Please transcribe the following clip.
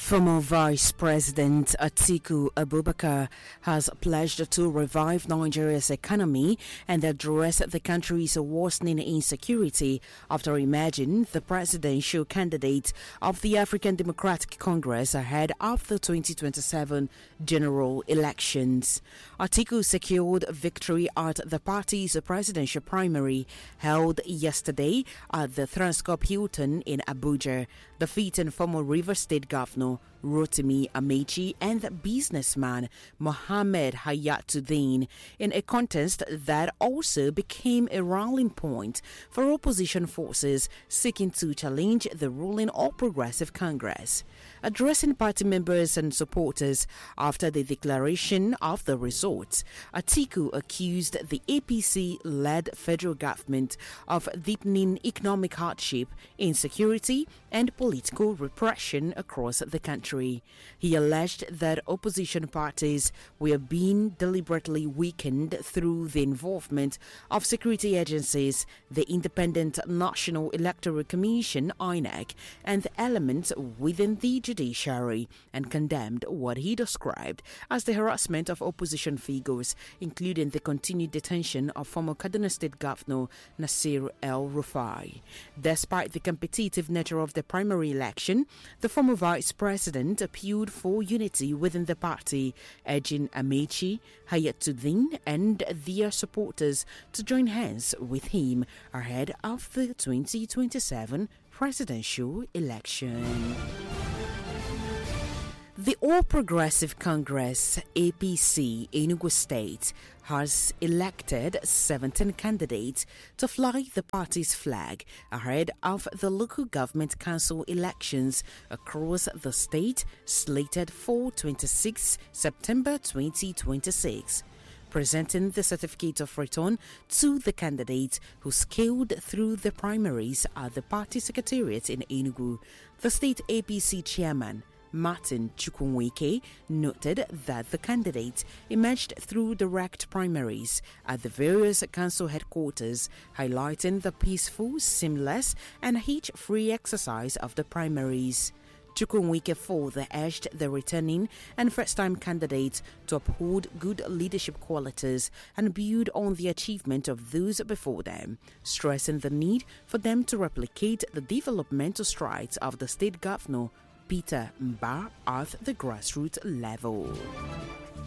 Former Vice President Atiku Abubakar has pledged to revive Nigeria's economy and address the country's worsening insecurity after emerging the presidential candidate of the African Democratic Congress ahead of the 2027 general elections. Atiku secured victory at the party's presidential primary held yesterday at the Transcorp Hilton in Abuja, defeating former Rivers State Governor Rotimi Amechi and businessman Mohammed Hayatuddin in a contest that also became a rallying point for opposition forces seeking to challenge the ruling All Progressive Congress. Addressing party members and supporters after the declaration of the results, Atiku accused the APC-led federal government of deepening economic hardship, insecurity, and political repression across the country. He alleged that opposition parties were being deliberately weakened through the involvement of security agencies, the Independent National Electoral Commission (INEC), and elements within the judiciary, and condemned what he described as the harassment of opposition figures, including the continued detention of former Kaduna State Governor Nasir El-Rufai. Despite the competitive nature of the primary election, the former vice president appealed for unity within the party, urging Amechi, Hayatuddin, and their supporters to join hands with him ahead of the 2027 presidential election. The All Progressive Congress (APC) Enugu State has elected 17 candidates to fly the party's flag ahead of the local government council elections across the state slated for 26 September 2026. Presenting the certificate of return to the candidates who scaled through the primaries at the party secretariat in Enugu, the state APC chairman Martin Chukwuemeka noted that the candidates emerged through direct primaries at the various council headquarters, highlighting the peaceful, seamless, and hitch-free exercise of the primaries. Chukwuemeka further urged the returning and first-time candidates to uphold good leadership qualities and build on the achievement of those before them, stressing the need for them to replicate the developmental strides of the state governor Peter Mbah at the grassroots level.